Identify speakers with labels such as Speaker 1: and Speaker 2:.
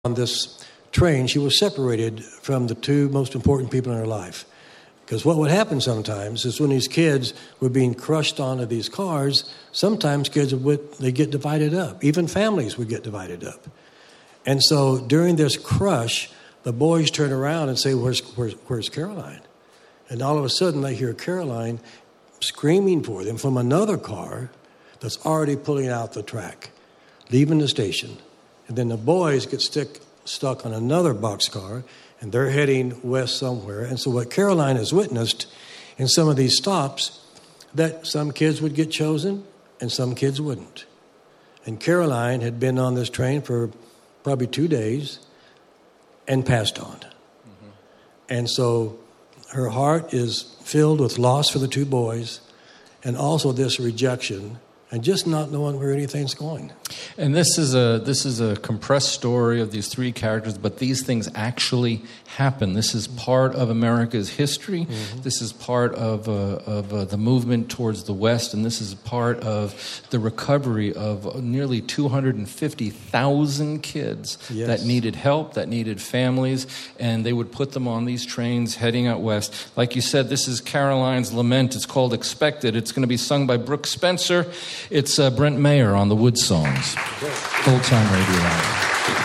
Speaker 1: On this train, she was separated from the two most important people in her life. Because what would happen sometimes is when these kids were being crushed onto these cars, sometimes kids they get divided up. Even families would get divided up. And so during this crush, the boys turn around and say, where's Caroline? And all of a sudden they hear Caroline screaming for them from another car that's already pulling out the track, leaving the station. And then the boys get stuck on another boxcar, and they're heading west somewhere. And so what Caroline has witnessed in some of these stops, that some kids would get chosen and some kids wouldn't. And Caroline had been on this train for probably 2 days and passed on. Mm-hmm. And so her heart is filled with loss for the two boys and also this rejection and just not knowing where anything's going.
Speaker 2: And this is a compressed story of these three characters, but these things actually happen. This is part of America's history. Mm-hmm. This is part of the movement towards the West, and this is part of the recovery of nearly 250,000 kids that needed help, that needed families, and they would put them on these trains heading out west. Like you said, this is Caroline's Lament. It's called Expected. It's going to be sung by Brooke Spencer. It's Brent Mayer on the Wood Songs. Old Time Radio Hour.